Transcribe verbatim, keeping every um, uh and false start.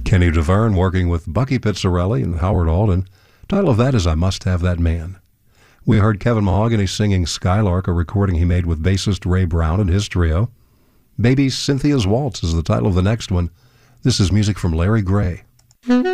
Kenny DeVerne working with Bucky Pizzarelli and Howard Alden. Title of that is I Must Have That Man. We heard Kevin Mahogany singing Skylark, a recording he made with bassist Ray Brown and his trio. Baby Cynthia's Waltz is the title of the next one. This is music from Larry Gray.